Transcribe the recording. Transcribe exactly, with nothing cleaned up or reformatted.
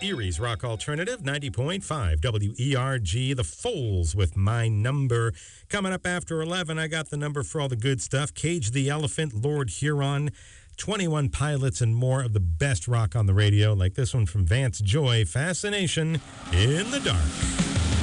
Erie's Rock Alternative, ninety point five W E R G. The Foals with My Number. Coming up after eleven, I got the number for all the good stuff. Cage the Elephant, Lord Huron, twenty-one Pilots, and more of the best rock on the radio, like this one from Vance Joy, Fascination in the Dark.